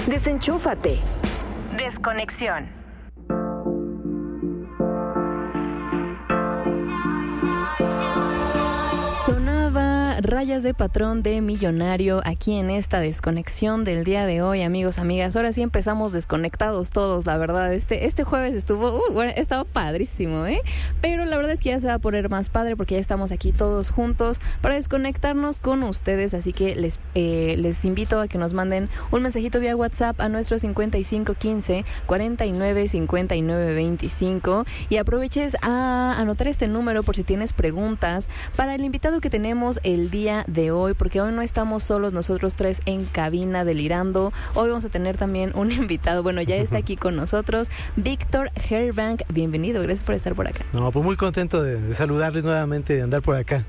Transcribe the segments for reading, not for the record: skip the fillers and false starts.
Desenchúfate. Desconexión. Sonaba Rayas de Patrón de Millonario aquí en esta desconexión del día de hoy, amigos, amigas. Ahora sí empezamos desconectados todos, la verdad. Este jueves estuvo, bueno, estaba padrísimo, ¿eh? Pero la verdad es que ya se va a poner más padre porque ya estamos aquí todos juntos para desconectarnos con ustedes. Así que les invito a que nos manden un mensajito vía WhatsApp a nuestro 5515 49 59 25 y aproveches a anotar este número por si tienes preguntas para el invitado que tenemos el día de hoy, porque hoy no estamos solos nosotros tres en cabina delirando. Hoy vamos a tener también un invitado, bueno, ya está aquí con nosotros, Víctor Herbank. Bienvenido, gracias por estar por acá. No, pues muy contento de saludarles nuevamente, de andar por acá.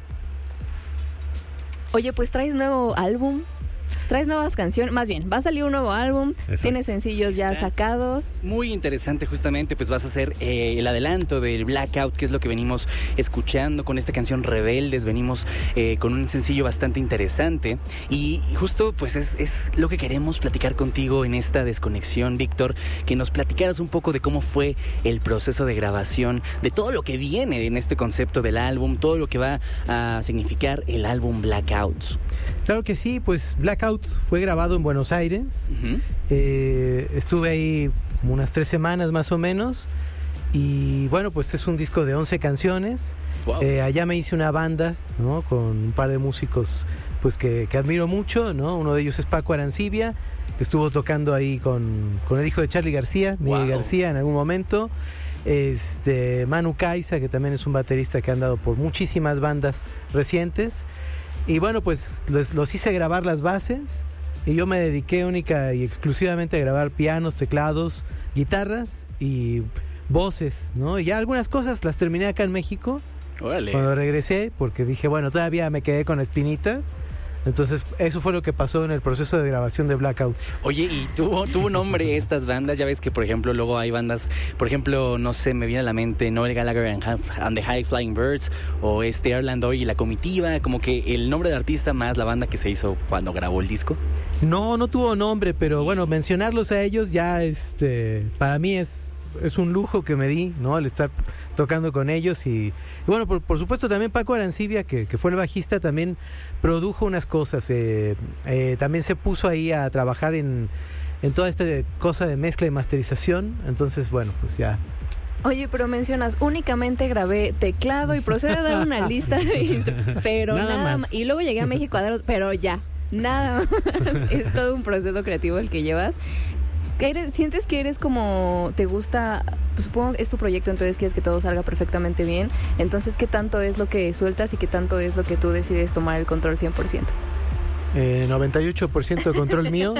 Oye, pues traes nuevo álbum, traes nuevas canciones, más bien, va a salir un nuevo álbum. Exacto. Tienes sencillos ya sacados. Muy interesante, justamente, pues vas a hacer el adelanto del Blackout, que es lo que venimos escuchando con esta canción Rebeldes. Venimos con un sencillo bastante interesante y justo pues es lo que queremos platicar contigo en esta desconexión, Víctor, que nos platicaras un poco de cómo fue el proceso de grabación, de todo lo que viene en este concepto del álbum, todo lo que va a significar el álbum Blackout. Claro que sí, pues Blackout fue grabado en Buenos Aires. Uh-huh. Estuve ahí como unas 3 semanas más o menos. Y bueno, pues es un disco de 11 canciones. Wow. Allá me hice una banda, ¿no? Con un par de músicos pues que admiro mucho, ¿no? Uno de ellos es Paco Arancibia, que estuvo tocando ahí con el hijo de Charly García, Miguel García, en algún momento. Manu Caiza, que también es un baterista que ha andado por muchísimas bandas recientes. Y bueno, pues los hice grabar las bases y yo me dediqué única y exclusivamente a grabar pianos, teclados, guitarras y voces, ¿no? Y ya algunas cosas las terminé acá en México. Órale. Cuando regresé, porque dije, bueno, todavía me quedé con la espinita. Entonces, eso fue lo que pasó en el proceso de grabación de Blackout. Oye, ¿y tuvo nombre estas bandas? Ya ves que, por ejemplo, luego hay bandas, por ejemplo, no sé, me viene a la mente Noel Gallagher and the High Flying Birds, o Erland Oy y La Comitiva, como que el nombre del artista más la banda que se hizo cuando grabó el disco. No tuvo nombre, pero bueno, mencionarlos a ellos ya, para mí es un lujo que me di, ¿no? Al estar tocando con ellos y bueno, por supuesto también Paco Arancibia, que fue el bajista, también produjo unas cosas, también se puso ahí a trabajar en toda esta cosa de mezcla y masterización, entonces bueno, pues ya. Oye, pero mencionas, únicamente grabé teclado y procede a dar una lista pero nada más. Y luego llegué a México a dar, pero ya, nada más. Es todo un proceso creativo el que llevas. ¿Sientes que eres como, te gusta, pues supongo que es tu proyecto, entonces quieres que todo salga perfectamente bien? Entonces, ¿qué tanto es lo que sueltas y qué tanto es lo que tú decides tomar el control 100%? 98% de control mío.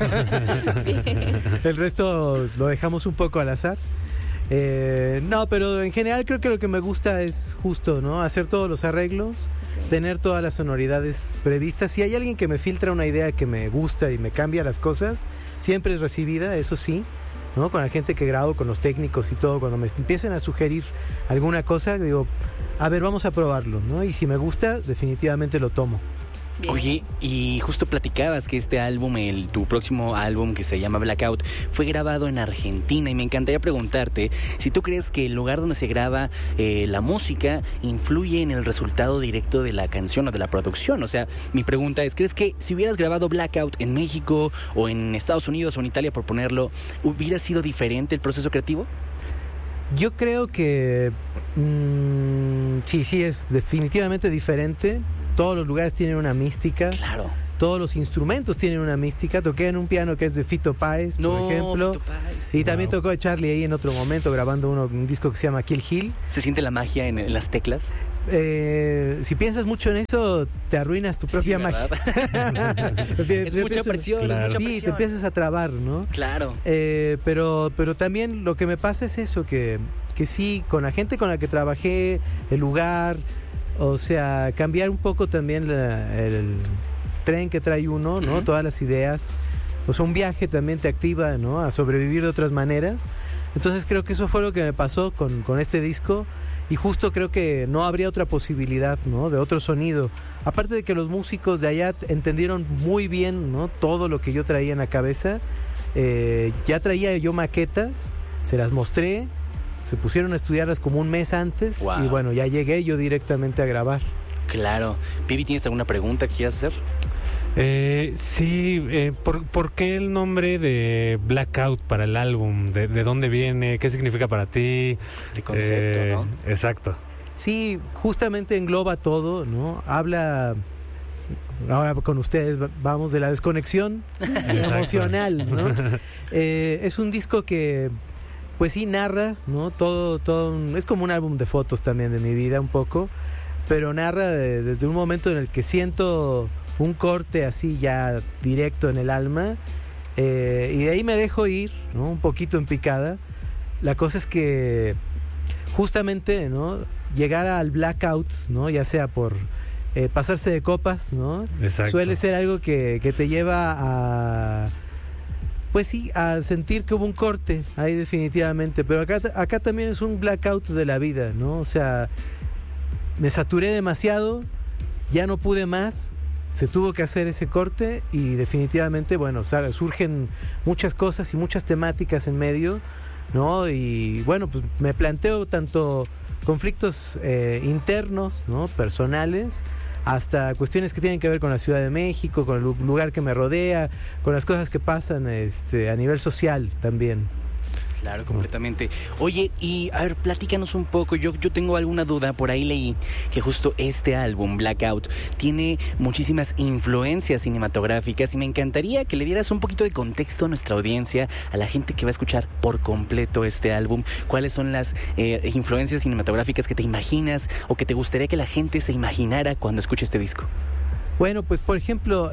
El resto lo dejamos un poco al azar. No, pero en general creo que lo que me gusta es justo, ¿no? Hacer todos los arreglos, tener todas las sonoridades previstas. Si hay alguien que me filtra una idea que me gusta y me cambia las cosas, siempre es recibida, eso sí, ¿no? Con la gente que grabo, con los técnicos y todo, cuando me empiecen a sugerir alguna cosa, digo, a ver, vamos a probarlo, ¿no? Y si me gusta, definitivamente lo tomo. Bien. Oye, y justo platicabas que este álbum, tu próximo álbum que se llama Blackout, fue grabado en Argentina y me encantaría preguntarte si tú crees que el lugar donde se graba la música influye en el resultado directo de la canción o de la producción. O sea, mi pregunta es, ¿crees que si hubieras grabado Blackout en México o en Estados Unidos o en Italia, por ponerlo, hubiera sido diferente el proceso creativo? Yo creo que sí, es definitivamente diferente. Todos los lugares tienen una mística. Claro. Todos los instrumentos tienen una mística. Toqué en un piano que es de Fito Páez, por ejemplo. Fito Páez. Y también tocó de Charly ahí en otro momento, grabando un disco que se llama Kill Hill. ¿Se siente la magia en las teclas? Si piensas mucho en eso, te arruinas tu propia magia. Es mucha presión, claro. Sí, te empiezas a trabar, ¿no? Claro. Pero también lo que me pasa es eso, que sí, con la gente con la que trabajé, el lugar, o sea, cambiar un poco también el tren que trae uno, ¿no? Uh-huh. Todas las ideas. O sea, un viaje también te activa, ¿no? A sobrevivir de otras maneras. Entonces creo que eso fue lo que me pasó con este disco. Y justo creo que no habría otra posibilidad, ¿no? De otro sonido. Aparte de que los músicos de allá entendieron muy bien, ¿no? Todo lo que yo traía en la cabeza. Ya traía yo maquetas, se las mostré, se pusieron a estudiarlas como un mes antes. Wow. Y bueno, ya llegué yo directamente a grabar. Claro. Pibi, ¿tienes alguna pregunta que quieras hacer? Sí, ¿por qué el nombre de Blackout para el álbum? ¿De dónde viene? ¿Qué significa para ti? Este concepto, ¿no? Exacto. Sí, justamente engloba todo, ¿no? Habla, ahora con ustedes vamos de la desconexión emocional, ¿no? Es un disco que, pues sí, narra, ¿no? Es como un álbum de fotos también de mi vida un poco, pero narra desde un momento en el que siento un corte así ya directo en el alma, y de ahí me dejo ir, ¿no? Un poquito en picada. La cosa es que justamente, ¿no? Llegar al blackout, ¿no? Ya sea por pasarse de copas, ¿no? Exacto. Suele ser algo que te lleva a, pues sí, a sentir que hubo un corte ahí definitivamente, pero acá también es un blackout de la vida, ¿no? O sea, me saturé demasiado, ya no pude más, se tuvo que hacer ese corte y definitivamente, bueno, surgen muchas cosas y muchas temáticas en medio, ¿no? Y bueno, pues me planteo tanto conflictos internos, ¿no? Personales, hasta cuestiones que tienen que ver con la Ciudad de México, con el lugar que me rodea, con las cosas que pasan a nivel social también. Claro, completamente. Oye, y a ver, platícanos un poco. Yo tengo alguna duda. Por ahí leí que justo este álbum, Blackout, tiene muchísimas influencias cinematográficas y me encantaría que le dieras un poquito de contexto a nuestra audiencia, a la gente que va a escuchar por completo este álbum. ¿Cuáles son las influencias cinematográficas que te imaginas o que te gustaría que la gente se imaginara cuando escuche este disco? Bueno, pues por ejemplo,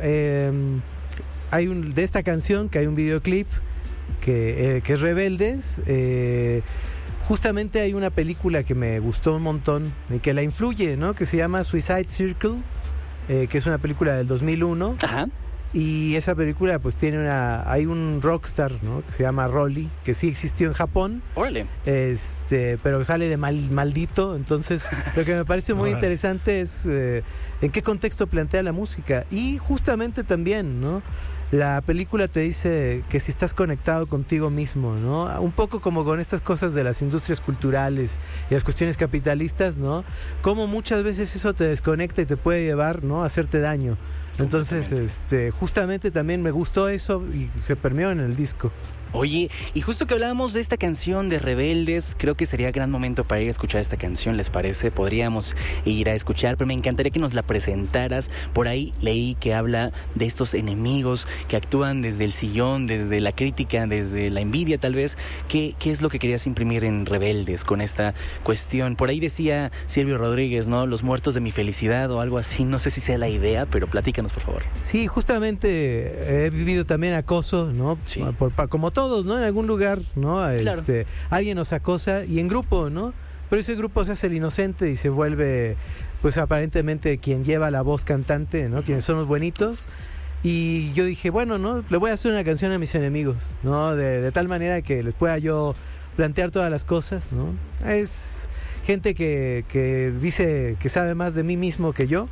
hay de esta canción que hay un videoclip que es Rebeldes. Justamente hay una película que me gustó un montón y que la influye, ¿no? Que se llama Suicide Circle, que es una película del 2001. Ajá. Y esa película pues hay un rockstar, ¿no? Que se llama Rolly, que sí existió en Japón. Órale. Pero sale de maldito. Entonces lo que me parece muy interesante es en qué contexto plantea la música. Y justamente también, ¿no? La película te dice que si estás conectado contigo mismo, ¿no? Un poco como con estas cosas de las industrias culturales y las cuestiones capitalistas, ¿no? Como muchas veces eso te desconecta y te puede llevar, ¿no? A hacerte daño. Entonces, justamente también me gustó eso y se permeó en el disco. Oye, y justo que hablábamos de esta canción de Rebeldes, creo que sería gran momento para ir a escuchar esta canción, ¿les parece? Podríamos ir a escuchar, pero me encantaría que nos la presentaras. Por ahí leí que habla de estos enemigos que actúan desde el sillón, desde la crítica, desde la envidia tal vez. ¿Qué es lo que querías imprimir en Rebeldes con esta cuestión? Por ahí decía Silvio Rodríguez, ¿no? Los muertos de mi felicidad o algo así, no sé si sea la idea, pero platícanos por favor. Sí, justamente he vivido también acoso, ¿no? Sí. Como todos, ¿no? En algún lugar, ¿no? Claro. Alguien nos acosa y en grupo, ¿no? Pero ese grupo se hace el inocente y se vuelve, pues aparentemente quien lleva la voz cantante, ¿no? Quienes son los buenitos. Y yo dije, bueno, ¿no? Le voy a hacer una canción a mis enemigos, ¿no? De tal manera que les pueda yo plantear todas las cosas, ¿no? Es gente que dice que sabe más de mí mismo que yo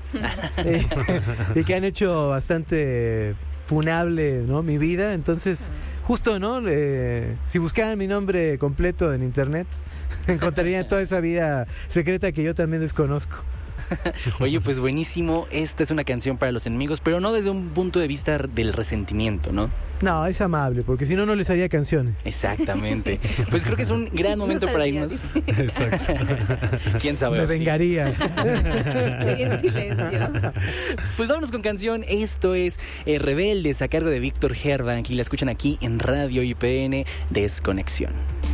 y que han hecho bastante funable, ¿no? Mi vida. Entonces, justo, ¿no? Si buscaran mi nombre completo en internet, encontrarían toda esa vida secreta que yo también desconozco. Oye, pues buenísimo. Esta es una canción para los enemigos, pero no desde un punto de vista del resentimiento, ¿no? No, es amable, porque si no, no les haría canciones. Exactamente. Pues creo que es un gran momento para irnos. Exacto. ¿Quién sabe? Me vengaría. Sigue en silencio. Pues vámonos con canción. Esto es Rebeldes a cargo de Víctor Herbank y la escuchan aquí en Radio IPN Desconexión.